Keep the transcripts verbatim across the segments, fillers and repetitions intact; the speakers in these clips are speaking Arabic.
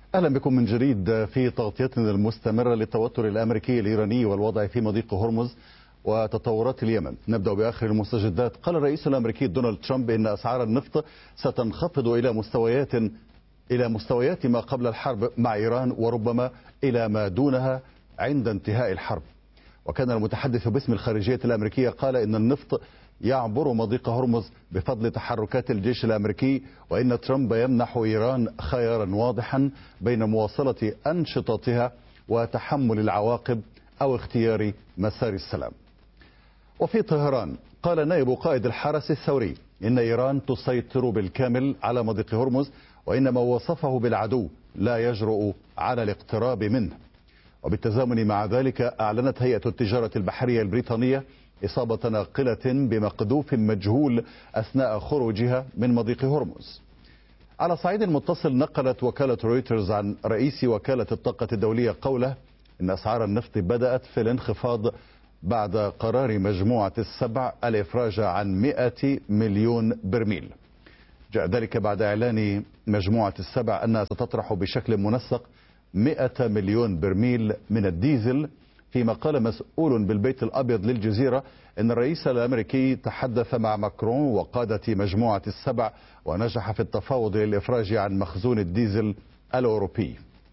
أهلا بكم من جديد في تغطيتنا المستمرة للتوتر الأمريكي الإيراني والوضع في مضيق هرمز وتطورات اليمن. نبدأ بآخر المستجدات. قال الرئيس الأمريكي دونالد ترامب إن أسعار النفط ستنخفض إلى مستويات إلى مستويات ما قبل الحرب مع إيران، وربما إلى ما دونها عند انتهاء الحرب. وكان المتحدث باسم الخارجية الأمريكية قال إن النفط يعبر مضيق هرمز بفضل تحركات الجيش الأمريكي، وإن ترامب يمنح إيران خيارا واضحا بين مواصلة أنشطتها وتحمل العواقب أو اختيار مسار السلام. وفي طهران قال نائب قائد الحرس الثوري إن إيران تسيطر بالكامل على مضيق هرمز، وإن ما وصفه بالعدو لا يجرؤ على الاقتراب منه. وبالتزامن مع ذلك أعلنت هيئة التجارة البحرية البريطانية إصابة ناقلة بمقذوف مجهول أثناء خروجها من مضيق هرمز. على صعيد متصل، نقلت وكالة رويترز عن رئيس وكالة الطاقة الدولية قوله إن أسعار النفط بدأت في الانخفاض بعد قرار مجموعة السبع الإفراج عن مئة مليون برميل. جاء ذلك بعد إعلان مجموعة السبع أنها ستطرح بشكل منسق مئة مليون برميل من الديزل، فيما قال مسؤول بالبيت الأبيض للجزيرة أن الرئيس الأمريكي تحدث مع ماكرون وقادة مجموعة السبع ونجح في التفاوض للإفراج عن مخزون الديزل الأوروبي.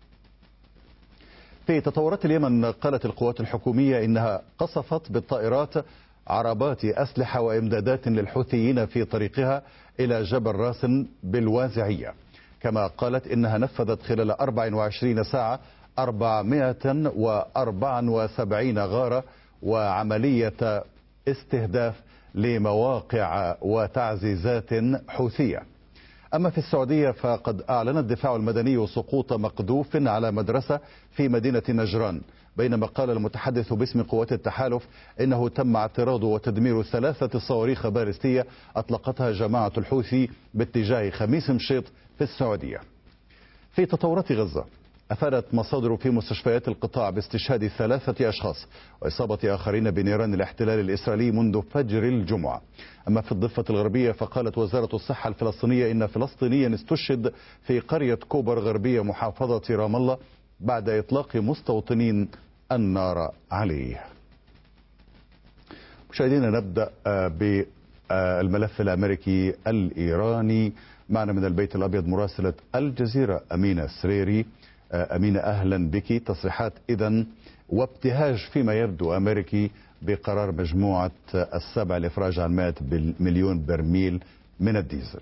في تطورات اليمن، قالت القوات الحكومية إنها قصفت بالطائرات عربات أسلحة وإمدادات للحوثيين في طريقها إلى جبل راس بالوازعية. كما قالت إنها نفذت خلال أربع وعشرين ساعة أربعمئة وأربعة وسبعين غارة وعملية استهداف لمواقع وتعزيزات حوثية. أما في السعودية فقد أعلن الدفاع المدني سقوط مقذوف على مدرسة في مدينة نجران، بينما قال المتحدث باسم قوات التحالف إنه تم اعتراض وتدمير ثلاثة صواريخ باليستية أطلقتها جماعة الحوثي باتجاه خميس مشيط في السعودية. في تطورات غزة، أفادت مصادر في مستشفيات القطاع باستشهاد ثلاثة أشخاص وإصابة آخرين بنيران الاحتلال الإسرائيلي منذ فجر الجمعة. أما في الضفة الغربية فقالت وزارة الصحة الفلسطينية إن فلسطينيا استشهد في قرية كوبر غربية محافظة رام الله بعد إطلاق مستوطنين النار عليه. مشاهدينا، نبدأ بالملف الأمريكي الإيراني. معنا من البيت الأبيض مراسلة الجزيرة أمينة سريري. أمينة، أهلا بك. تصريحات إذن وابتهاج فيما يبدو أمريكي بقرار مجموعة السبع الإفراج عن مئة مليون برميل من الديزل.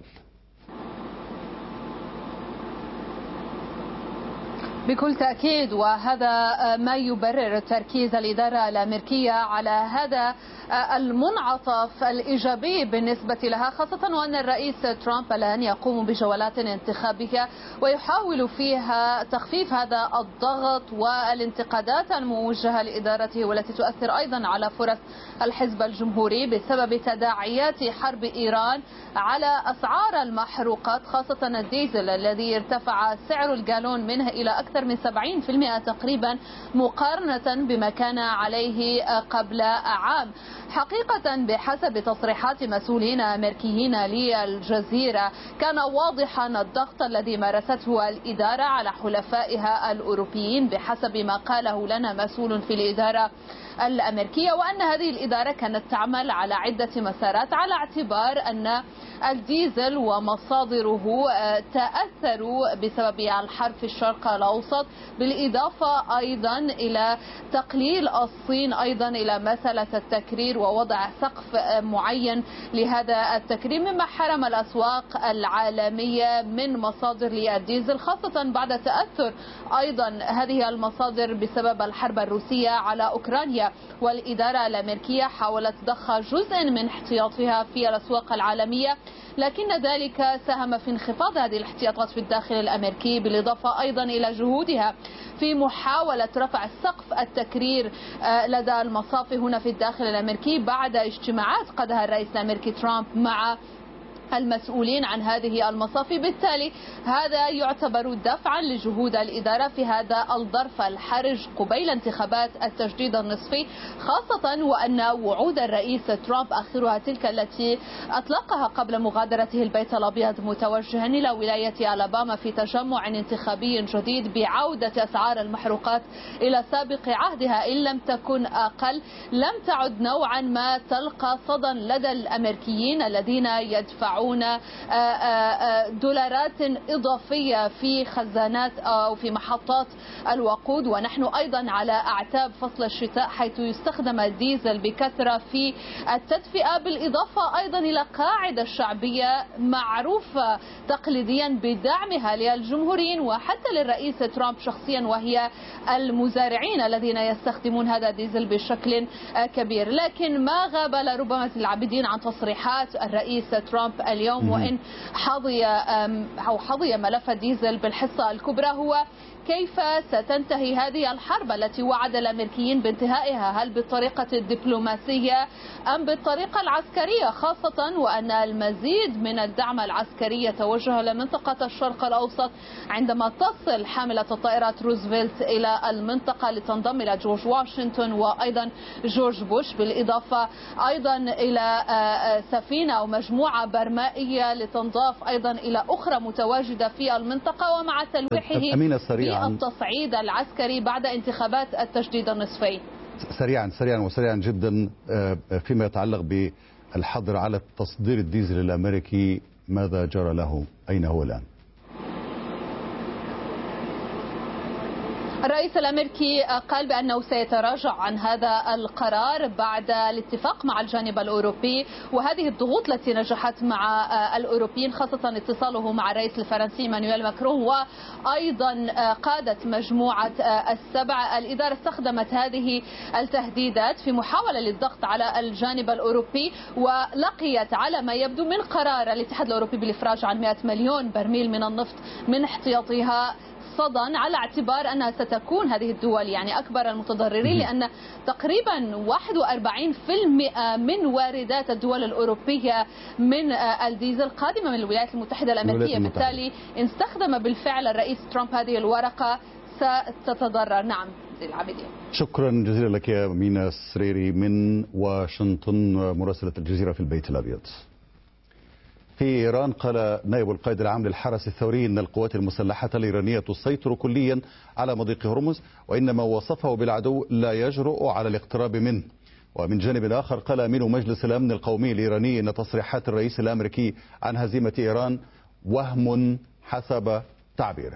بكل تأكيد، وهذا ما يبرر تركيز الإدارة الأمريكية على هذا المنعطف الإيجابي بالنسبة لها، خاصة وأن الرئيس ترامب الآن يقوم بجولات انتخابية ويحاول فيها تخفيف هذا الضغط والانتقادات الموجهة لإدارته، والتي تؤثر أيضا على فرص الحزب الجمهوري بسبب تداعيات حرب إيران على أسعار المحروقات، خاصة الديزل الذي ارتفع سعر الجالون منه إلى أكثر من سبعين بالمئة تقريبا مقارنة بما كان عليه قبل عام. حقيقة بحسب تصريحات مسؤولين أمريكيين للجزيرة، كان واضحا الضغط الذي مارسته الإدارة على حلفائها الأوروبيين بحسب ما قاله لنا مسؤول في الإدارة الأمريكية، وأن هذه الإدارة كانت تعمل على عدة مسارات على اعتبار أن الديزل ومصادره تأثروا بسبب الحرب في الشرق الأوسط، بالإضافة أيضا إلى تقليل الصين أيضا إلى مسألة التكرير ووضع سقف معين لهذا التكرير، مما حرم الأسواق العالمية من مصادر للديزل، خاصة بعد تأثر أيضا هذه المصادر بسبب الحرب الروسية على أوكرانيا. والإدارة الأمريكية حاولت ضخ جزء من احتياطها في الأسواق العالمية، لكن ذلك ساهم في انخفاض هذه الاحتياطات في الداخل الأمريكي، بالإضافة أيضا إلى جهودها في محاولة رفع سقف التكرير لدى المصافي هنا في الداخل الأمريكي بعد اجتماعات قادها الرئيس الأمريكي ترامب مع المسؤولين عن هذه المصافي. بالتالي هذا يعتبر دفعا لجهود الإدارة في هذا الظرف الحرج قبيل انتخابات التجديد النصفي، خاصة وأن وعود الرئيس ترامب آخرها تلك التي أطلقها قبل مغادرته البيت الأبيض متوجها إلى ولاية ألاباما في تجمع انتخابي جديد بعودة أسعار المحروقات إلى سابق عهدها إن لم تكن أقل، لم تعد نوعا ما تلقى صدى لدى الأمريكيين الذين يدفعون دولارات إضافية في خزانات أو في محطات الوقود. ونحن أيضا على أعتاب فصل الشتاء حيث يستخدم الديزل بكثرة في التدفئة، بالإضافة أيضا إلى قاعدة شعبية معروفة تقليديا بدعمها للجمهوريين وحتى للرئيس ترامب شخصيا، وهي المزارعين الذين يستخدمون هذا الديزل بشكل كبير. لكن ما غاب لربما العابدين عن تصريحات الرئيس ترامب اليوم وإن حظي أو حظي ملف الديزل بالحصة الكبرى هو كيف ستنتهي هذه الحرب التي وعد الأمريكيين بانتهائها، هل بالطريقة الدبلوماسية أم بالطريقة العسكرية، خاصة وأن المزيد من الدعم العسكري يتوجه لمنطقة الشرق الأوسط عندما تصل حاملة الطائرات روزفلت إلى المنطقة لتنضم إلى جورج واشنطن وأيضا جورج بوش، بالإضافة أيضا إلى سفينة أو مجموعة برمائية لتنضاف أيضا إلى أخرى متواجدة في المنطقة، ومع تلويحه بالتصعيد العسكري بعد انتخابات التجديد النصفي. سريعا سريعا وسريعا جدا فيما يتعلق بالحظر على تصدير الديزل الأمريكي، ماذا جرى له؟ أين هو الآن؟ الرئيس الأمريكي قال بأنه سيتراجع عن هذا القرار بعد الاتفاق مع الجانب الأوروبي وهذه الضغوط التي نجحت مع الأوروبيين، خاصة اتصاله مع الرئيس الفرنسي إيمانويل ماكرون وأيضا قادة مجموعة السبع. الإدارة استخدمت هذه التهديدات في محاولة للضغط على الجانب الأوروبي، ولقيت على ما يبدو من قرار الاتحاد الأوروبي بالإفراج عن مئة مليون برميل من النفط من احتياطها صدى، على اعتبار أنها ستكون هذه الدول يعني أكبر المتضررين، لأن تقريبا واحد وأربعين بالمئة من واردات الدول الأوروبية من الديزل قادمة من الولايات المتحدة الأمريكية. بالتالي إن استخدم بالفعل الرئيس ترامب هذه الورقة ستتضرر. نعم العابدين. شكرا جزيلا لك يا مينا السريري من واشنطن مراسلة الجزيرة في البيت الأبيض. في إيران قال نائب القائد العام للحرس الثوري أن القوات المسلحة الإيرانية تسيطر كليا على مضيق هرمز، وإنما وصفه بالعدو لا يجرؤ على الاقتراب منه. ومن جانب آخر قال أمين مجلس الأمن القومي الإيراني أن تصريحات الرئيس الأمريكي عن هزيمة إيران وهم حسب تعبيره.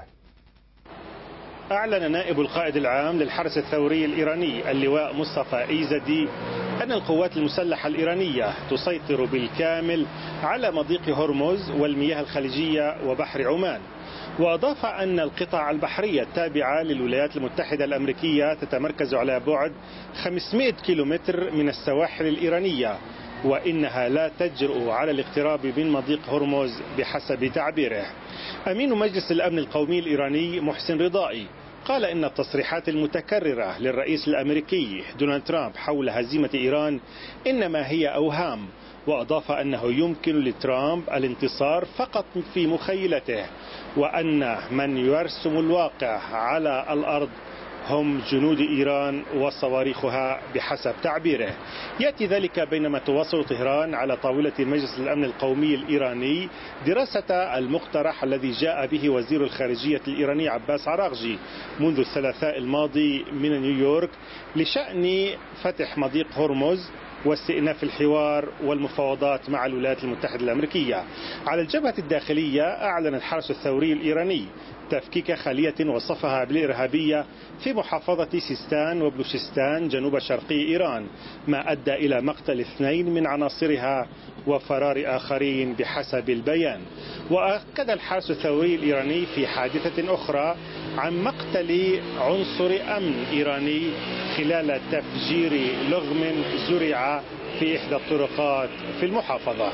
أعلن نائب القائد العام للحرس الثوري الإيراني اللواء مصطفى إيزدي أن القوات المسلحة الإيرانية تسيطر بالكامل على مضيق هرمز والمياه الخليجية وبحر عمان، وأضاف أن القطع البحرية التابعة للولايات المتحدة الأمريكية تتمركز على بعد خمسمئة كيلومتر من السواحل الإيرانية، وإنها لا تجرؤ على الاقتراب من مضيق هرمز بحسب تعبيره. أمين مجلس الأمن القومي الإيراني محسن رضائي قال إن التصريحات المتكررة للرئيس الأمريكي دونالد ترامب حول هزيمة إيران إنما هي أوهام، وأضاف أنه يمكن لترامب الانتصار فقط في مخيلته، وأن من يرسم الواقع على الأرض هم جنود إيران وصواريخها بحسب تعبيره. يأتي ذلك بينما تواصل طهران على طاولة مجلس الأمن القومي الإيراني دراسة المقترح الذي جاء به وزير الخارجية الإيراني عباس عراغجي منذ الثلاثاء الماضي من نيويورك لشأن فتح مضيق هرمز واستئناف الحوار والمفاوضات مع الولايات المتحدة الأمريكية. على الجبهة الداخلية أعلن الحرس الثوري الإيراني تفكيك خلية وصفها بالإرهابية في محافظة سيستان وبلوشستان جنوب شرقي إيران، ما أدى إلى مقتل اثنين من عناصرها وفرار آخرين بحسب البيان. وأكد الحرس الثوري الإيراني في حادثة أخرى عن مقتل عنصر أمن إيراني خلال تفجير لغم زرع في إحدى الطرقات في المحافظة.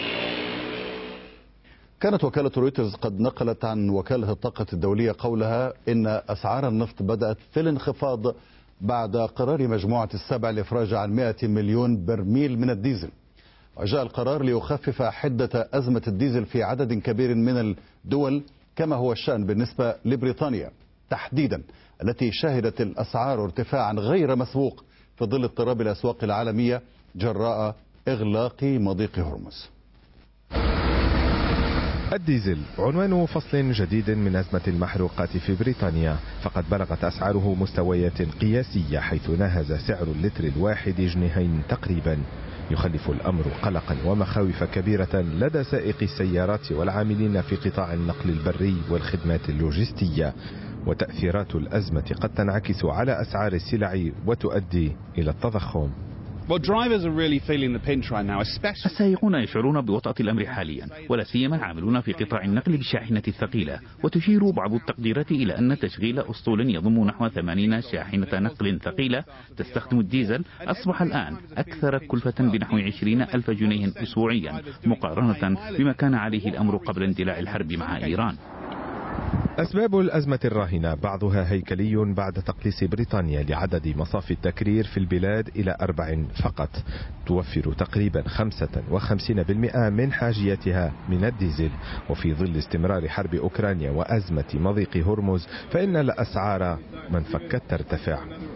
كانت وكالة رويترز قد نقلت عن وكالة الطاقة الدولية قولها إن أسعار النفط بدأت في الانخفاض بعد قرار مجموعة السبع الإفراج عن مئة مليون برميل من الديزل. وجاء القرار ليخفف حدة أزمة الديزل في عدد كبير من الدول، كما هو الشأن بالنسبة لبريطانيا تحديدا، التي شهدت الأسعار ارتفاعا غير مسبوق في ظل اضطراب الأسواق العالمية جراء إغلاق مضيق هرمز. الديزل عنوان فصل جديد من أزمة المحروقات في بريطانيا، فقد بلغت أسعاره مستويات قياسية، حيث ناهز سعر اللتر الواحد جنيهين تقريبا، يخلف الأمر قلقا ومخاوف كبيرة لدى سائقي السيارات والعاملين في قطاع النقل البري والخدمات اللوجستية. وتأثيرات الأزمة قد تنعكس على أسعار السلع وتؤدي إلى التضخم. السائقون يشعرون بوطأة الأمر حاليا، ولا سيما العاملون في قطاع النقل بالشاحنة الثقيلة. وتشير بعض التقديرات إلى أن تشغيل أسطول يضم نحو ثمانين شاحنة نقل ثقيلة تستخدم الديزل أصبح الآن أكثر كلفة بنحو عشرين ألف جنيه أسبوعيا، مقارنة بما كان عليه الأمر قبل اندلاع الحرب مع إيران. أسباب الأزمة الراهنة بعضها هيكلي بعد تقليص بريطانيا لعدد مصافي التكرير في البلاد إلى أربع فقط، توفر تقريبا خمسة وخمسين بالمئة من حاجيتها من الديزل. وفي ظل استمرار حرب أوكرانيا وأزمة مضيق هرمز فإن الأسعار من فكت ترتفع.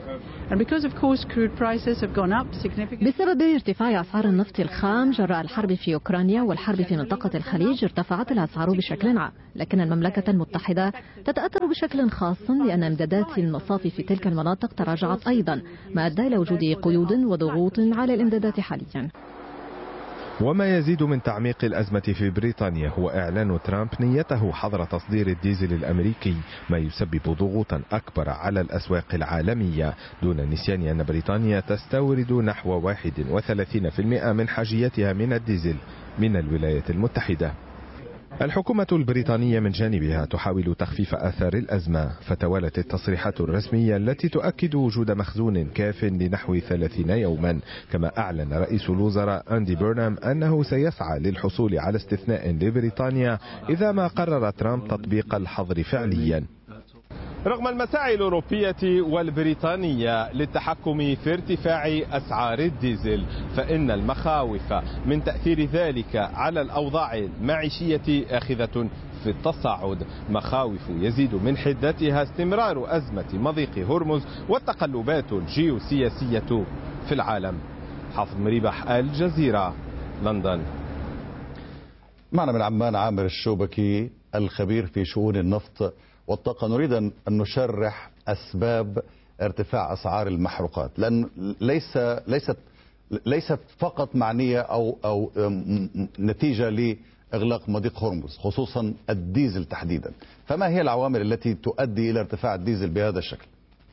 بسبب ارتفاع أسعار النفط الخام جراء الحرب في أوكرانيا والحرب في منطقة الخليج ارتفعت الأسعار بشكل عام، لكن المملكة المتحدة تتأثر بشكل خاص لأن امدادات المصافي في تلك المناطق تراجعت أيضا، ما أدى إلى وجود قيود وضغوط على الامدادات حاليا. وما يزيد من تعميق الأزمة في بريطانيا هو إعلان ترامب نيته حظر تصدير الديزل الأمريكي، ما يسبب ضغوطا أكبر على الأسواق العالمية، دون النسيان أن بريطانيا تستورد نحو واحد وثلاثين بالمئة من حاجيتها من الديزل من الولايات المتحدة. الحكومة البريطانية من جانبها تحاول تخفيف آثار الأزمة، فتوالت التصريحات الرسمية التي تؤكد وجود مخزون كاف لنحو ثلاثين يوما. كما أعلن رئيس الوزراء أندي بيرنام أنه سيسعى للحصول على استثناء لبريطانيا إذا ما قرر ترامب تطبيق الحظر فعليا. رغم المساعي الأوروبية والبريطانية للتحكم في ارتفاع أسعار الديزل، فإن المخاوف من تأثير ذلك على الأوضاع المعيشية آخذة في التصاعد، مخاوف يزيد من حدتها استمرار أزمة مضيق هرمز والتقلبات الجيوسياسية في العالم. حافظ مريبح، الجزيرة، لندن. معنا من عمان عامر الشوبكي الخبير في شؤون النفط والطاقة. نريد أن نشرح أسباب ارتفاع أسعار المحروقات، لأن ليس ليست ليست فقط معنية أو أو نتيجة لإغلاق مضيق هرمز، خصوصا الديزل تحديدا. فما هي العوامل التي تؤدي إلى ارتفاع الديزل بهذا الشكل؟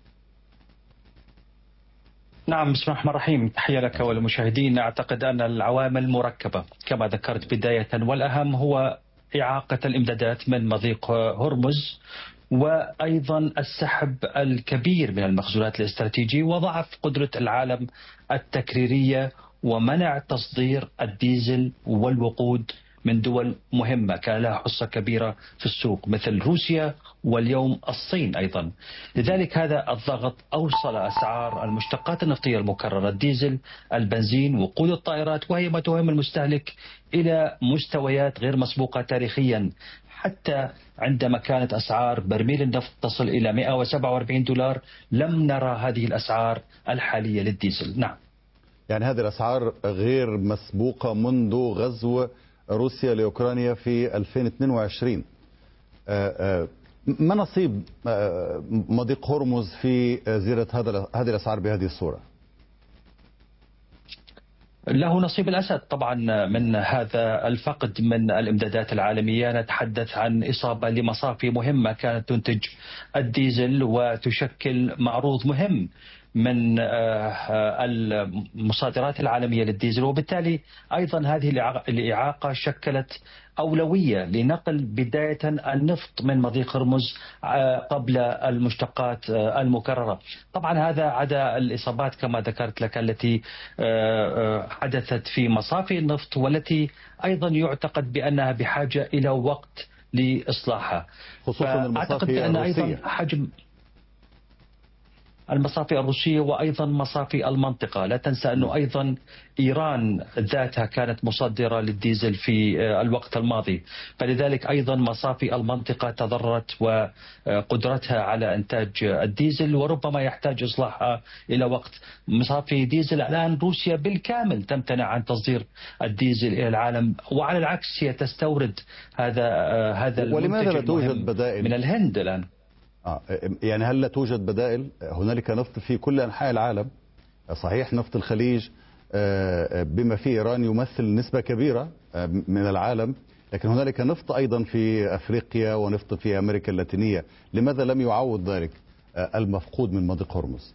نعم، بسم الله الرحمن الرحيم. تحية لك وللمشاهدين. أعتقد أن العوامل مركبة كما ذكرت بداية، والأهم هو إعاقة الإمدادات من مضيق هرمز، وأيضا السحب الكبير من المخزونات الاستراتيجية، وضعف قدرة العالم التكريرية، ومنع تصدير الديزل والوقود من دول مهمة كان لها حصة كبيرة في السوق مثل روسيا واليوم الصين أيضا. لذلك هذا الضغط أوصل أسعار المشتقات النفطية المكررة، الديزل، البنزين، وقود الطائرات، وهي ما تهم المستهلك، إلى مستويات غير مسبوقة تاريخيا، حتى عندما كانت أسعار برميل النفط تصل إلى مئة وسبعة وأربعين دولار لم نرى هذه الأسعار الحالية للديزل. نعم، يعني هذه الأسعار غير مسبوقة منذ غزو روسيا لأوكرانيا في ألفين واثنين وعشرين. ما نصيب مضيق هرمز في زيادة هذه الأسعار بهذه الصورة؟ له نصيب الأسد طبعا من هذا الفقد من الإمدادات العالمية. نتحدث عن إصابة لمصافي مهمة كانت تنتج الديزل وتشكل معروض مهم من المصادرات العالمية للديزل، وبالتالي أيضا هذه الإعاقة شكلت أولوية لنقل بداية النفط من مضيق هرمز قبل المشتقات المكررة. طبعا هذا عدا الإصابات كما ذكرت لك التي حدثت في مصافي النفط، والتي أيضا يعتقد بأنها بحاجة إلى وقت لإصلاحها، خصوصا المصافي الروسية. حجم المصافي الروسية وأيضا مصافي المنطقة. لا تنسى أنه أيضا إيران ذاتها كانت مصدرة للديزل في الوقت الماضي، فلذلك أيضا مصافي المنطقة تضررت وقدرتها على إنتاج الديزل وربما يحتاج إصلاحها إلى وقت. مصافي ديزل الآن روسيا بالكامل تمتنع عن تصدير الديزل إلى العالم، وعلى العكس هي تستورد هذا هذا ولماذا لا توجد بدائل من الهند الآن؟ آه يعني هل لا توجد بدائل؟ هنالك نفط في كل أنحاء العالم، صحيح نفط الخليج بما فيه إيران يمثل نسبة كبيرة من العالم، لكن هنالك نفط أيضا في أفريقيا ونفط في أمريكا اللاتينية، لماذا لم يعوض ذلك المفقود من مضيق هرمز؟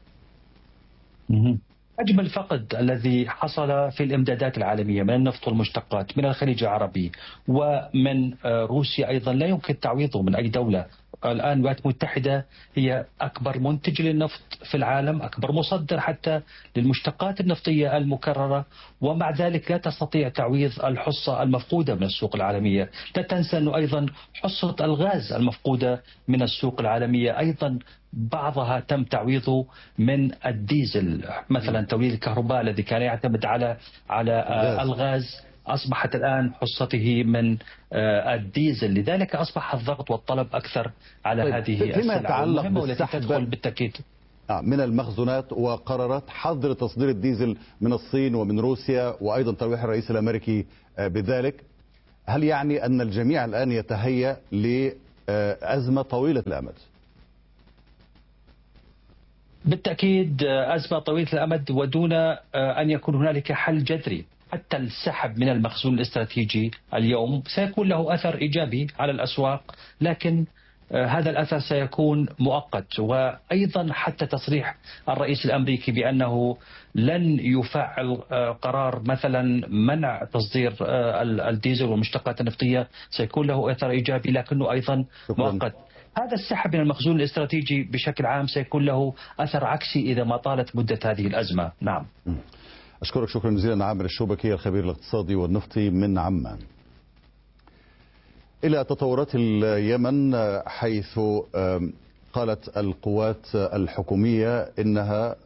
أجمل فقد الذي حصل في الإمدادات العالمية من النفط والمشتقات من الخليج العربي ومن روسيا أيضا لا يمكن تعويضه من أي دولة. الآن الولايات المتحدة هي أكبر منتج للنفط في العالم، أكبر مصدر حتى للمشتقات النفطية المكررة، ومع ذلك لا تستطيع تعويض الحصة المفقودة من السوق العالمية. لا تنسى أنه أيضا حصة الغاز المفقودة من السوق العالمية أيضا بعضها تم تعويضه من الديزل، مثلا توليد الكهرباء الذي كان يعتمد على على الغاز أصبحت الآن حصته من الديزل، لذلك أصبح الضغط والطلب أكثر على طيب هذه فيما يتعلق بالسحب بالتأكيد من المخزونات وقرارات حظر تصدير الديزل من الصين ومن روسيا وأيضا تلويح الرئيس الأمريكي بذلك، هل يعني أن الجميع الآن يتهيأ لأزمة طويلة الأمد؟ بالتأكيد أزمة طويلة الأمد ودون أن يكون هنالك حل جذري. حتى السحب من المخزون الاستراتيجي اليوم سيكون له أثر إيجابي على الأسواق، لكن هذا الأثر سيكون مؤقت. وأيضا حتى تصريح الرئيس الأمريكي بأنه لن يفعل قرار مثلا منع تصدير الديزل والمشتقات النفطية سيكون له أثر إيجابي لكنه أيضا مؤقت. هذا السحب من المخزون الاستراتيجي بشكل عام سيكون له أثر عكسي إذا ما طالت مدة هذه الأزمة. نعم. أشكرك شكرا جزيلا عامر الشوبكي الخبير الاقتصادي والنفطي من عمان. إلى تطورات اليمن، حيث قالت القوات الحكومية إنها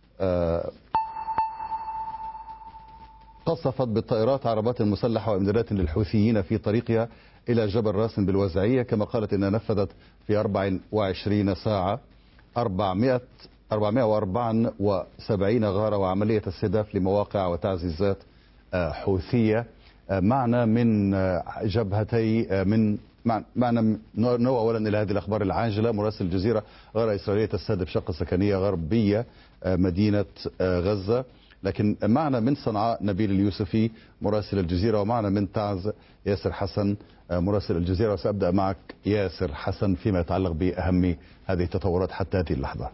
قصفت بالطائرات عربات مسلحة وإمدادات للحوثيين في طريقها إلى جبل راسن بالوزعية، كما قالت إنها نفذت في أربع وعشرين ساعة أربعمائة وأربعة وسبعين غارة وعملية استهداف لمواقع وتعزيزات حوثية. معنا من جبهتي من معنا نوع أولا إلى هذه الأخبار العاجلة مراسل الجزيرة غارة إسرائيلية تستهدف شقة سكنية غربية مدينة غزة، لكن معنا من صنعاء نبيل اليوسفي مراسل الجزيرة، ومعنا من تعز ياسر حسن مراسل الجزيرة. وسأبدأ معك ياسر حسن فيما يتعلق بأهم هذه التطورات حتى هذه اللحظة.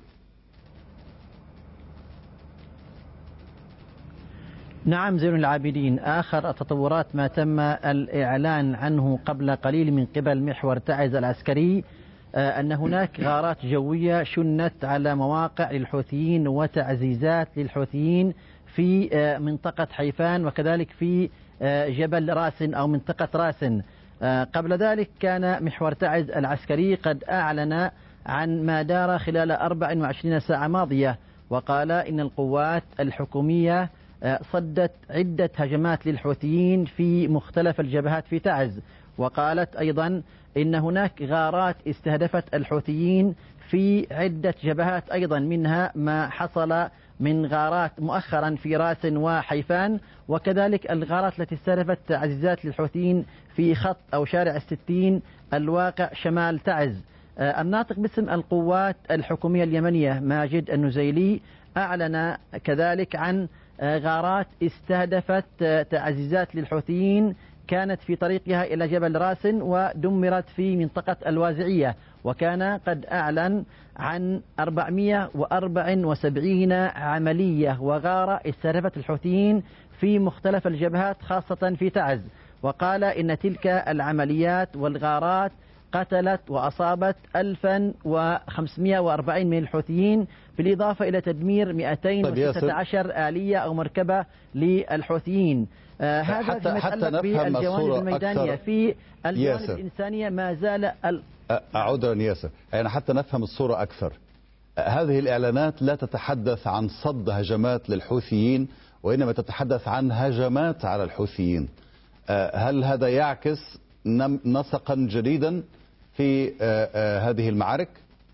نعم زين العابدين، آخر التطورات ما تم الإعلان عنه قبل قليل من قبل محور تعز العسكري أن هناك غارات جوية شنت على مواقع للحوثيين وتعزيزات للحوثيين في منطقة حيفان وكذلك في جبل راسن أو منطقة راسن. قبل ذلك كان محور تعز العسكري قد أعلن عن ما دار خلال أربع وعشرين ساعة ماضية، وقال إن القوات الحكومية صدت عدة هجمات للحوثيين في مختلف الجبهات في تعز. وقالت أيضا إن هناك غارات استهدفت الحوثيين في عدة جبهات أيضا، منها ما حصل من غارات مؤخرا في راسن وحيفان، وكذلك الغارات التي استهدفت تعزيزات للحوثيين في خط أو شارع الستين الواقع شمال تعز. الناطق باسم القوات الحكومية اليمنية ماجد النزيلي أعلن كذلك عن غارات استهدفت تعزيزات للحوثيين كانت في طريقها إلى جبل راسن ودمرت في منطقة الوازعية، وكان قد أعلن عن أربعمائة وأربعة وسبعين عملية وغارة استهدفت الحوثيين في مختلف الجبهات خاصة في تعز. وقال إن تلك العمليات والغارات قتلت وأصابت ألفا وخمسمائة وأربعين من الحوثيين، بالإضافة إلى تدمير مئتين وستة عشر آلية أو مركبة للحوثيين. آه هذا حتى, حتى نفهم الصورة الميدانية أكثر. في الجوانب ياسر. الإنسانية ما زال ال... أعود ياسر، يعني حتى نفهم الصورة أكثر، هذه الإعلانات لا تتحدث عن صد هجمات للحوثيين، وإنما تتحدث عن هجمات على الحوثيين. هل هذا يعكس نسقا جديدا في هذه المعارك؟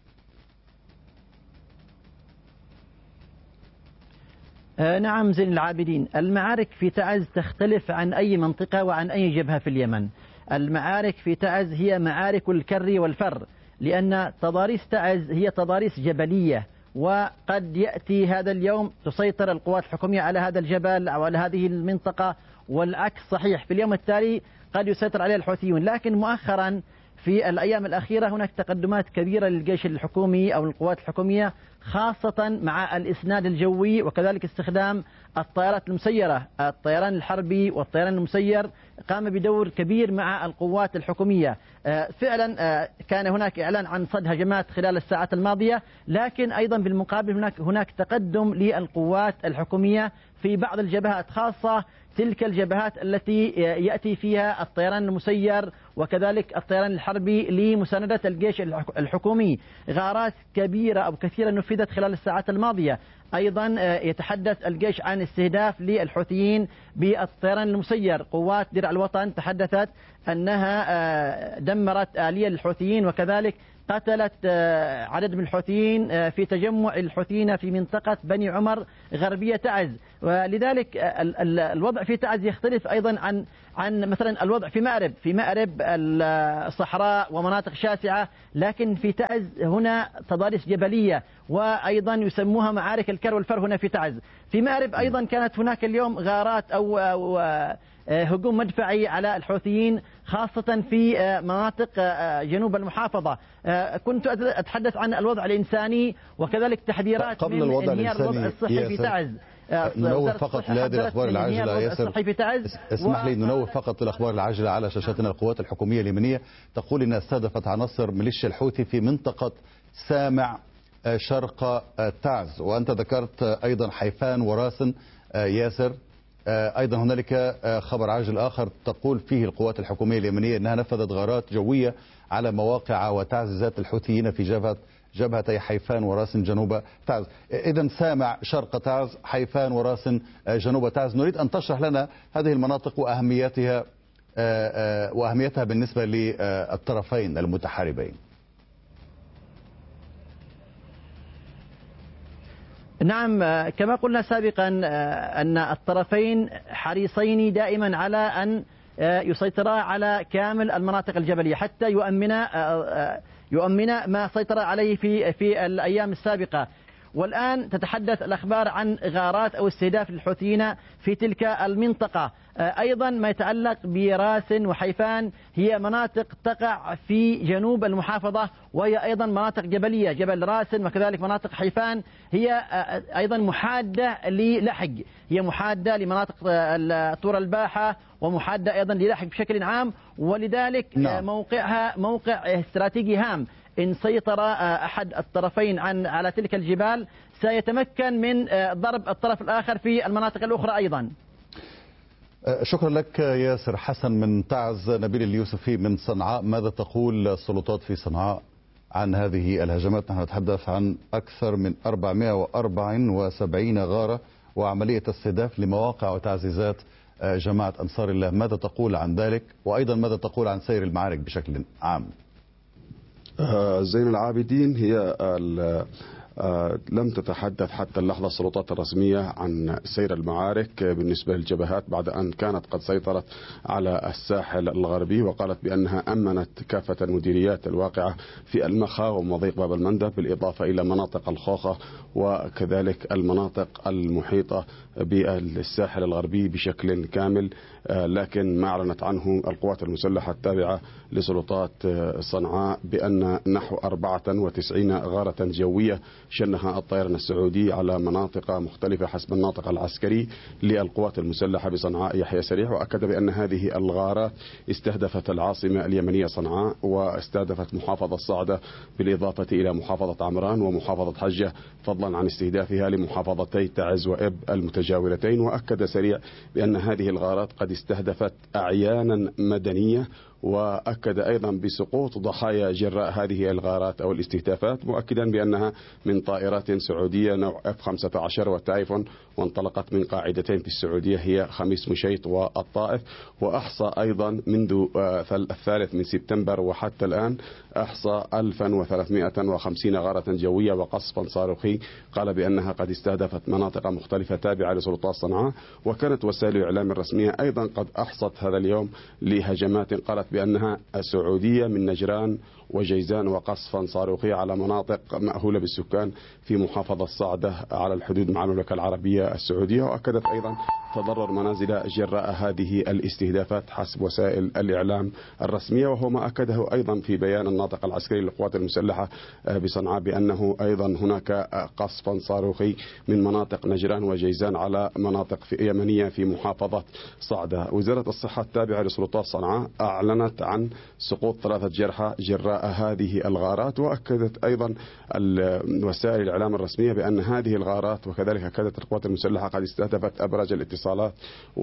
نعم زين العابدين، المعارك في تعز تختلف عن أي منطقة وعن أي جبهة في اليمن. المعارك في تعز هي معارك الكر والفر، لأن تضاريس تعز هي تضاريس جبلية، وقد يأتي هذا اليوم تسيطر القوات الحكومية على هذا الجبل أو على هذه المنطقة، والعكس صحيح، في اليوم التالي قد يسيطر عليه الحوثيون. لكن مؤخرا في الأيام الأخيرة هناك تقدمات كبيرة للجيش الحكومي أو القوات الحكومية، خاصة مع الإسناد الجوي وكذلك استخدام الطائرات المسيرة. الطيران الحربي والطيران المسير قام بدور كبير مع القوات الحكومية. فعلا كان هناك إعلان عن صد هجمات خلال الساعات الماضية، لكن أيضا بالمقابل هناك هناك تقدم للقوات الحكومية في بعض الجبهات، خاصة تلك الجبهات التي يأتي فيها الطيران المسير وكذلك الطيران الحربي لمساندة الجيش الحكومي. غارات كبيرة أو كثيرة نفذت خلال الساعات الماضية. أيضا يتحدث الجيش عن استهداف للحوثيين بالطيران المسير. قوات درع الوطن تحدثت أنها دمرت آلية للحوثيين وكذلك قتلت عدد من الحوثيين في تجمع الحوثيين في منطقة بني عمر غربية تعز. ولذلك الوضع في تعز يختلف أيضا عن عن مثلا الوضع في مأرب. في مأرب الصحراء ومناطق شاسعة، لكن في تعز هنا تضاريس جبلية، وأيضا يسموها معارك الكر والفر هنا في تعز. في مأرب أيضا كانت هناك اليوم غارات أو, أو هجوم مدفعي على الحوثيين، خاصة في مناطق جنوب المحافظة. كنت أتحدث عن الوضع الإنساني وكذلك تحذيرات قبل من الوضع انهيار الوضع الصحي في تعز. ننوه فقط لهذه الأخبار العاجلة ياسر، اسمح لي ننوه فقط للأخبار العاجلة على شاشتنا. القوات الحكومية اليمنية تقول إنها استهدفت عناصر ميليشيا الحوثي في منطقة سامع شرق تعز، وأنت ذكرت أيضا حيفان وراسن ياسر. أيضا هنالك خبر عاجل آخر تقول فيه القوات الحكومية اليمنية أنها نفذت غارات جوية على مواقع وتعزيزات الحوثيين في جبهة جبهتي حيفان وراسن جنوب تعز. إذا سامع شرق تعز، حيفان وراسن جنوب تعز. نريد أن تشرح لنا هذه المناطق وأهميتها وأهميتها بالنسبة للطرفين المتحاربين. نعم، كما قلنا سابقا أن الطرفين حريصين دائما على أن يسيطرا على كامل المناطق الجبلية حتى يؤمن يؤمن ما سيطر عليه في في الأيام السابقة. والآن تتحدث الأخبار عن غارات أو استهداف للحوثيين في تلك المنطقة. أيضا ما يتعلق براسن وحيفان هي مناطق تقع في جنوب المحافظة، وهي أيضا مناطق جبلية. جبل راسن وكذلك مناطق حيفان هي أيضا محادة للحق، هي محادة لمناطق طور الباحة ومحادة أيضا للحق بشكل عام، ولذلك نعم. موقعها موقع استراتيجي هام. إن سيطر أحد الطرفين عن على تلك الجبال سيتمكن من ضرب الطرف الآخر في المناطق الأخرى أيضا. شكرا لك ياسر. حسن من تعز. نبيل اليوسفي من صنعاء، ماذا تقول السلطات في صنعاء عن هذه الهجمات؟ نحن نتحدث عن أكثر من أربعمائة وأربعة وسبعين غارة وعملية استهداف لمواقع وتعزيزات جماعة أنصار الله. ماذا تقول عن ذلك؟ وأيضا ماذا تقول عن سير المعارك بشكل عام؟ زين العابدين، هي لم تتحدث حتى اللحظة السلطات الرسمية عن سير المعارك بالنسبة للجبهات بعد أن كانت قد سيطرت على الساحل الغربي، وقالت بأنها أمنت كافة المديريات الواقعة في المخا ومضيق باب المندب، بالإضافة إلى مناطق الخوخة وكذلك المناطق المحيطة بالساحل الغربي بشكل كامل. لكن ما أعلنت عنه القوات المسلحة التابعة لسلطات صنعاء بأن نحو أربعة وتسعين غارة جوية شنها الطيران السعودي على مناطق مختلفة حسب الناطق العسكري للقوات المسلحة بصنعاء يحيى سريح، وأكد بأن هذه الغارات استهدفت العاصمة اليمنية صنعاء واستهدفت محافظة صعدة بالإضافة إلى محافظة عمران ومحافظة حجة، فضلا عن استهدافها لمحافظتي تعز وإب المتجاورتين. وأكد سريع بأن هذه الغارات قد استهدفت أعيانا مدنية وأكد أيضا بسقوط ضحايا جراء هذه الغارات أو الاستهدافات، مؤكدا بأنها من طائرات سعودية نوع إف خمسة عشر وتايفون، وانطلقت من قاعدتين في السعودية هي خميس مشيط والطائف. وأحصى أيضا منذ الثالث من سبتمبر وحتى الآن أحصى ألف وثلاثمائة وخمسين غارة جوية وقصفا صاروخي، قال بأنها قد استهدفت مناطق مختلفة تابعة لسلطات صنعاء. وكانت وسائل الإعلام الرسمية أيضا قد أحصت هذا اليوم لهجمات قالت بأنها سعودية من نجران وجيزان وقصفا صاروخي على مناطق مأهولة بالسكان في محافظة صعدة على الحدود مع المملكة العربية السعودية. وأكدت أيضا تضرر منازل جراء هذه الاستهدافات حسب وسائل الإعلام الرسمية، وهو ما أكده أيضا في بيان الناطق العسكري للقوات المسلحة بصنعاء بأنه أيضا هناك قصفا صاروخي من مناطق نجران وجيزان على مناطق يمنية في محافظة صعدة. وزارة الصحة التابعة لسلطات صنعاء أعلنت عن سقوط ثلاثة جرحى جراء هذه الغارات. وأكدت أيضا وسائل الإعلام الرسمية بأن هذه الغارات وكذلك أكدت القوات المسلحة قد استهدفت أبراج الاتصالات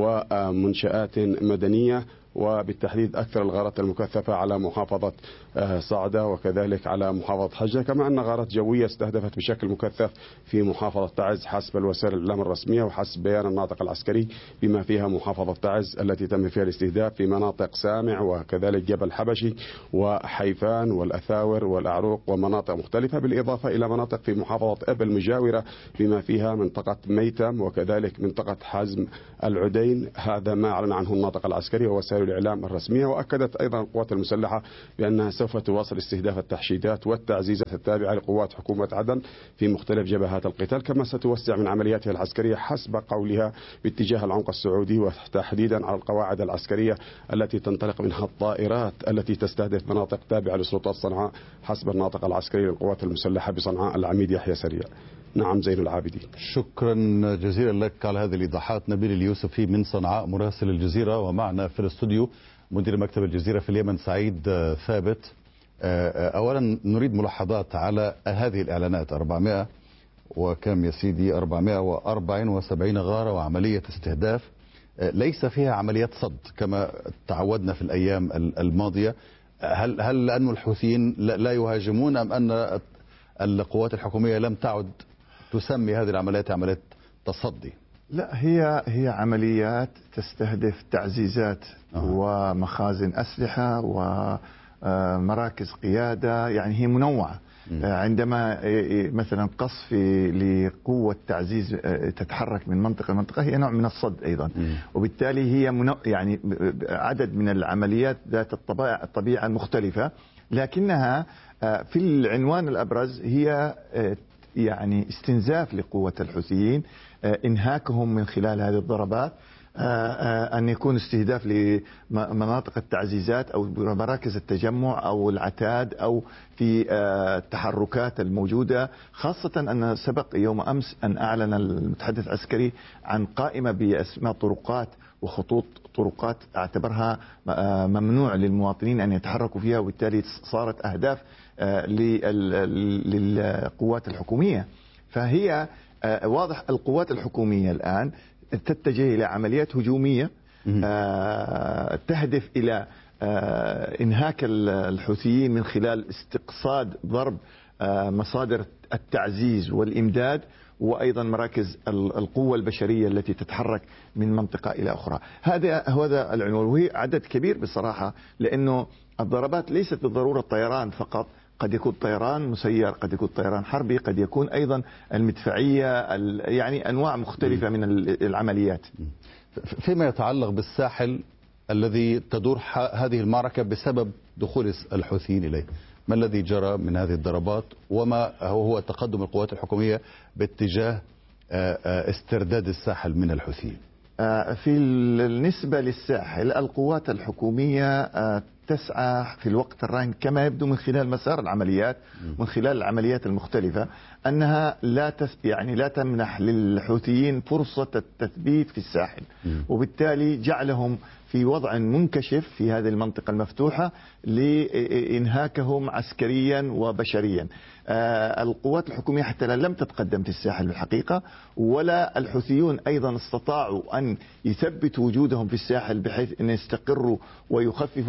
ومنشآت مدنية، وبالتحديد أكثر الغارات المكثفة على محافظة صعدة وكذلك على محافظة حجة، كما أن غارات جوية استهدفت بشكل مكثف في محافظة تعز حسب الوسائل الإعلام الرسمية وحسب بيان الناطق العسكري، بما فيها محافظة تعز التي تم فيها الاستهداف في مناطق سامع وكذلك جبل حبشي وحيفان والأثاور والأعروق ومناطق مختلفة، بالإضافة إلى مناطق في محافظة إبل مجاورة بما فيها منطقة ميتم وكذلك منطقة حزم العدين. هذا ما أعلن عنه الناطق العسكري ووسائل الإعلام الرسمية. وأكدت أيضا القوات المسلحة بأنها سوف تواصل استهداف التحشيدات والتعزيزات التابعة لقوات حكومة عدن في مختلف جبهات القتال، كما ستوسع من عملياتها العسكرية حسب قولها باتجاه العمق السعودي، وتحديدا على القواعد العسكرية التي تنطلق منها الطائرات التي تستهدف مناطق تابعة لسلطات صنعاء حسب الناطق العسكري للقوات المسلحة بصنعاء العميد يحيى سريع. نعم زين العابدين. شكرا جزيلا لك على هذه الإيضاحات. نبيل اليوسفي من صنعاء مراسل الجزيرة، ومعنا في الاستوديو مدير مكتب الجزيرة في اليمن سعيد ثابت. أولا نريد ملاحظات على هذه الإعلانات، أربعمائة وكم يا سيدي أربعمائة وأربعة وسبعين غارة وعملية استهداف، ليس فيها عمليات صد كما تعودنا في الأيام الماضية. هل هل لأن الحوثيين لا يهاجمون أم أن القوات الحكومية لم تعد تسمي هذه العمليات عمليات تصدي؟ لا، هي هي عمليات تستهدف تعزيزات أه. ومخازن أسلحة ومراكز قيادة، يعني هي منوعة. م. عندما مثلا قصف لقوة تعزيز تتحرك من منطقة لمنطقة هي نوع من الصد أيضا. م. وبالتالي هي منو... يعني عدد من العمليات ذات الطبيعة الطبيعة المختلفة، لكنها في العنوان الأبرز هي يعني استنزاف لقوة الحوثيين، انهاكهم من خلال هذه الضربات، أن يكون استهداف لمناطق التعزيزات أو مراكز التجمع أو العتاد أو في التحركات الموجودة، خاصة أن سبق يوم أمس أن أعلن المتحدث العسكري عن قائمة بأسماء طرقات وخطوط طرقات اعتبرها ممنوع للمواطنين أن يتحركوا فيها، وبالتالي صارت أهداف للقوات الحكومية. فهي واضح القوات الحكومية الآن تتجه إلى عمليات هجومية تهدف إلى إنهاك الحوثيين من خلال استقصاد ضرب مصادر التعزيز والإمداد، وأيضا مراكز القوة البشرية التي تتحرك من منطقة إلى أخرى. هذا هذا العنوان، وهي عدد كبير بصراحة، لأنه الضربات ليست بالضرورة طيران فقط، قد يكون طيران مسير، قد يكون طيران حربي، قد يكون أيضا المدفعية، يعني أنواع مختلفة من العمليات. فيما يتعلق بالساحل الذي تدور هذه المعركة بسبب دخول الحوثيين إليه، ما الذي جرى من هذه الضربات وما هو تقدم القوات الحكومية باتجاه استرداد الساحل من الحوثيين؟ في النسبة للساحل القوات الحكومية تسعى في الوقت الراهن كما يبدو من خلال مسار العمليات، من خلال العمليات المختلفة، أنها لا تس يعني لا تمنح للحوثيين فرصة التثبيت في الساحل، وبالتالي جعلهم في وضع منكشف في هذه المنطقة المفتوحة لإنهاكهم عسكريا وبشريا. آه القوات الحكومية حتى لم تتقدم في الساحل بالحقيقة، ولا الحوثيون أيضا استطاعوا أن يثبتوا وجودهم في الساحل بحيث أن يستقروا ويخففوا أو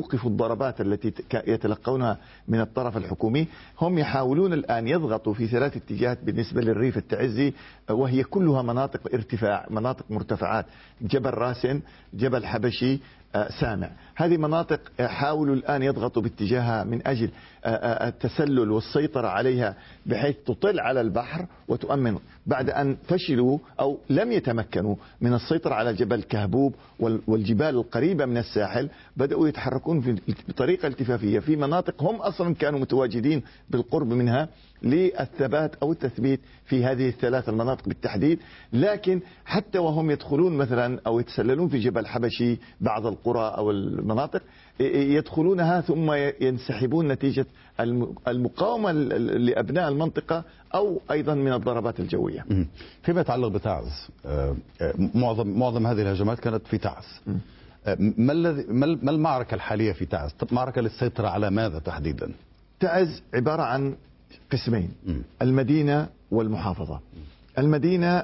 يوقفوا الضربات التي يتلقونها من الطرف الحكومي. هم يحاولون الآن يضغطوا في ثلاث اتجاهات بالنسبة للريف التعزي، وهي كلها مناطق ارتفاع، مناطق مرتفعات، جبل راسن، جبل حبشي، سامع. هذه مناطق حاولوا الآن يضغطوا باتجاهها من أجل التسلل والسيطرة عليها بحيث تطل على البحر وتؤمن، بعد أن فشلوا أو لم يتمكنوا من السيطرة على جبل كهبوب والجبال القريبة من الساحل. بدأوا يتحركون بطريقة التفافية في مناطق هم أصلا كانوا متواجدين بالقرب منها للثبات أو التثبيت في هذه الثلاث المناطق بالتحديد. لكن حتى وهم يدخلون مثلا أو يتسللون في جبل حبشي بعض القرى أو المناطق يدخلونها ثم ينسحبون نتيجة المقاومة لأبناء المنطقة أو أيضا من الضربات الجوية. فيما يتعلق بتعز، معظم معظم هذه الهجمات كانت في تعز. ما الذي ما المعركة الحالية في تعز؟ معركة للسيطرة على ماذا تحديدا؟ تعز عبارة عن قسمين، المدينة والمحافظة. المدينة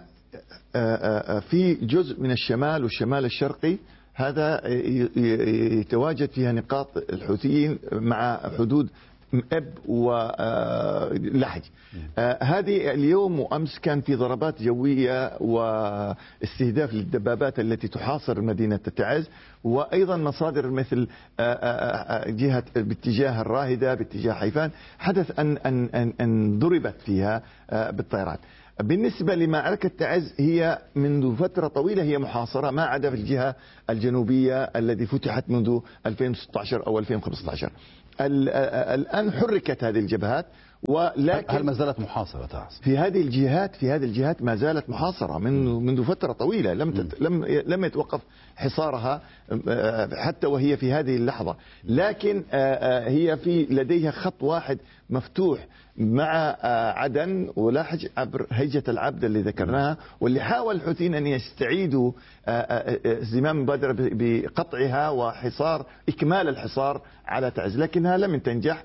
في جزء من الشمال والشمال الشرقي، هذا يتواجد فيها نقاط الحوثيين مع حدود أب ولحج. هذه اليوم وأمس كان في ضربات جوية واستهداف للدبابات التي تحاصر مدينة تعز، وأيضا مصادر مثل جهة باتجاه الراهدة باتجاه حيفان حدث أن أن أن, أن ضربت فيها بالطيران. بالنسبة لمعركة تعز هي منذ فترة طويلة هي محاصرة، ما عدا في الجهة الجنوبية التي فتحت منذ ألفين وستة عشر أو ألفين وخمسة عشر. الآن حركت هذه الجبهات، ولكن هل ما زالت محاصرة تعز؟ في هذه الجهات في هذه الجهات ما زالت محاصرة منذ منذ فترة طويلة، لم تت لم لم يتوقف حصارها حتى وهي في هذه اللحظة. لكن هي في لديها خط واحد مفتوح مع عدن ولاحج عبر هيجة العبد اللي ذكرناها، واللي حاول الحوثيين أن يستعيدوا زمام المبادرة بقطعها وحصار إكمال الحصار على تعز، لكنها لم تنجح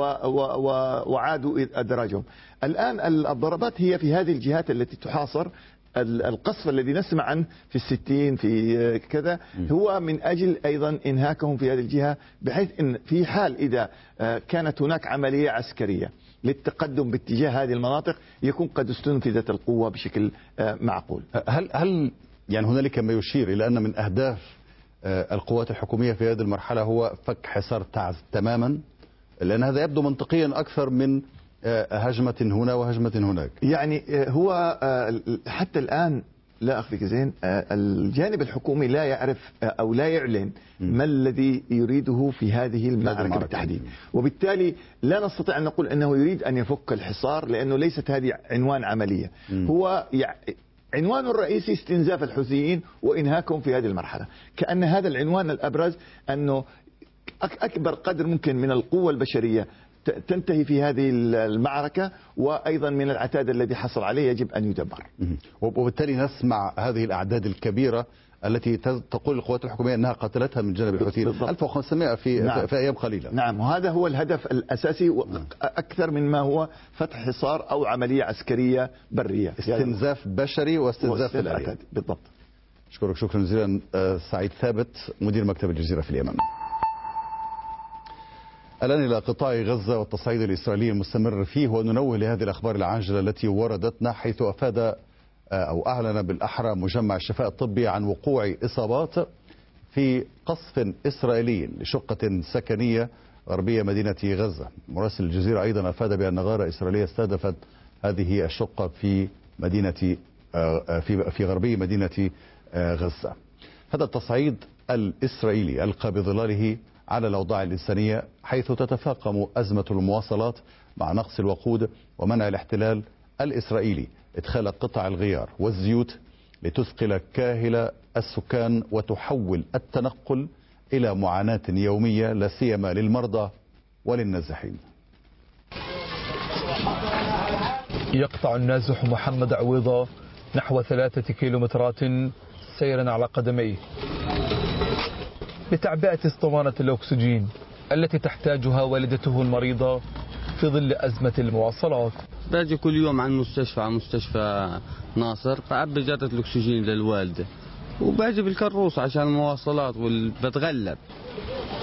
وعادوا أدراجهم. الآن الضربات هي في هذه الجهات التي تحاصر. القصف الذي نسمع عنه في الستين في كذا هو من أجل أيضا إنهاكهم في هذه الجهة، بحيث إن في حال إذا كانت هناك عملية عسكرية للتقدم باتجاه هذه المناطق يكون قد استنفذت القوة بشكل معقول. هل هل يعني هنالك ما يشير إلى أن من أهداف القوات الحكومية في هذه المرحلة هو فك حصار تعز تماما؟ لأن هذا يبدو منطقيا أكثر من هجمة هنا وهجمة هناك. يعني هو حتى الآن لا أخفيك زين، الجانب الحكومي لا يعرف أو لا يعلن ما الذي يريده في هذه المعركة بالتحديد، وبالتالي لا نستطيع أن نقول أنه يريد أن يفك الحصار، لأنه ليست هذه عنوان عملية. هو عنوان الرئيسي استنزاف الحوثيين وإنهاكهم في هذه المرحلة، كأن هذا العنوان الأبرز، أنه أكبر قدر ممكن من القوة البشرية تنتهي في هذه المعركة، وأيضا من العتاد الذي حصل عليه يجب أن يدبر. وبالتالي نسمع هذه الأعداد الكبيرة التي تقول القوات الحكومية أنها قتلتها من جانب الحوثيين، ألف وخمسمائة في, نعم. في أيام قليلة. نعم، وهذا هو الهدف الأساسي أكثر من ما هو فتح حصار أو عملية عسكرية برية، استنزاف بشري واستنزاف العتاد. بالضبط. أشكرك شكرا جزيلا سعيد ثابت، مدير مكتب الجزيرة في اليمن. الآن إلى قطاع غزة والتصعيد الإسرائيلي المستمر فيه، وننوه لهذه الأخبار العاجلة التي وردتنا، حيث أفاد أو أعلن بالأحرى مجمع الشفاء الطبي عن وقوع إصابات في قصف إسرائيلي لشقة سكنية غربية مدينة غزة. مراسل الجزيرة أيضا أفاد بأن غارة إسرائيلية استهدفت هذه الشقة في مدينة في في غربي مدينة غزة. هذا التصعيد الإسرائيلي ألقى بظلاله على الأوضاع الإنسانية، حيث تتفاقم أزمة المواصلات مع نقص الوقود ومنع الاحتلال الإسرائيلي إدخال قطع الغيار والزيوت لتثقل كاهل السكان وتحول التنقل إلى معاناة يومية، لا سيما للمرضى وللنازحين. يقطع النازح محمد عويضة نحو ثلاثة كيلومترات سيرا على قدميه لتعبئة اسطوانة الأكسجين التي تحتاجها والدته المريضة في ظل أزمة المواصلات. باجي كل يوم عن مستشفى عن مستشفى ناصر بعبي جاتة الأكسجين للوالدة، وباجي بالكروس عشان المواصلات وبتغلب.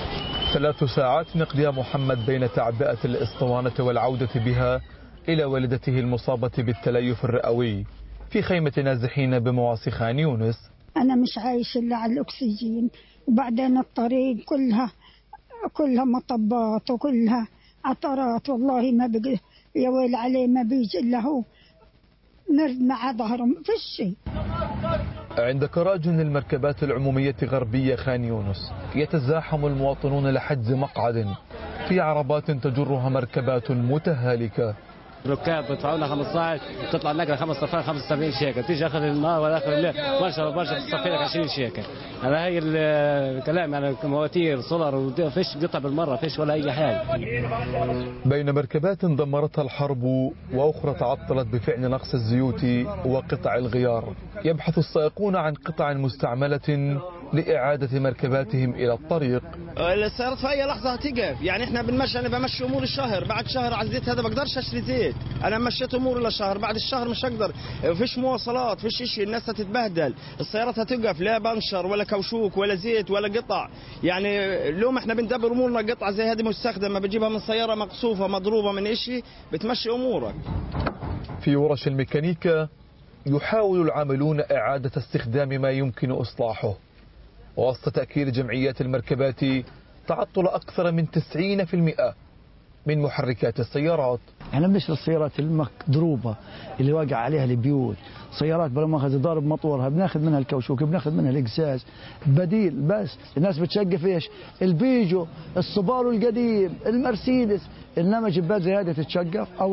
ثلاث ساعات يقضيها محمد بين تعبئة الإسطوانة والعودة بها إلى والدته المصابة بالتليف الرئوي في خيمة نازحين بمواصي خان يونس. أنا مش عايش إلا على الأكسجين، وبعدين الطريق كلها كلها مطبات وكلها عطرات، والله ما بقى يا ويل عليه ما بيجي إلا هو مرد مع ظهره في الشيء. عند كراجن المركبات العمومية غربية خان يونس يتزاحم المواطنون لحجز مقعد في عربات تجرها مركبات متهالكة. ركاب بدفعوا لنا خمسة عشر، تطلع النقله خمس صفار خمسة وسبعين شيكل، تيجي اخر النهار ولا اخر الليل برشا برشا تصفي لك عشرين شيكل. هذا هي الكلام على مواتير سولار وفيش قطع بالمره، فيش ولا اي حاجه. بين مركبات دمرتها الحرب واخرى تعطلت بفعل نقص الزيوت وقطع الغيار، يبحث السائقون عن قطع مستعمله لإعادة مركباتهم إلى الطريق. السيارات في أي لحظة هتقف، يعني إحنا بنمشي، أنا بمشي أمور الشهر، بعد شهر على الزيت هذا بقدرش أشتري زيت، أنا مشيت أمور لشهر، بعد الشهر مش هقدر، فيش مواصلات، فيش شيء، الناس هتتبهدل، السيارات هتقف، لا بنشر ولا كوشوك ولا زيت ولا قطع، يعني اليوم إحنا بندبر أمورنا، قطعة زي هذه مستخدمة بتجيبها من سيارة مقصوفة مضروبة من إشي بتمشي أمورك. في ورش الميكانيكا يحاول العاملون إعادة استخدام ما يمكن إصلاحه، وسط تأكيد جمعيات المركبات تعطل أكثر من تسعين بالمئة من محركات السيارات. احنا بنشتري السيارات المضروبة اللي واقع عليها البيوت، سيارات بلا مؤاخذة ضارب مطورها بناخذ منها الكوشوك، بناخذ منها الإقزاز، بديل. بس الناس بتشقف ايش؟ البيجو، السوبارو القديم، المرسيدس، انما جبات زي هذه تتشقف. أو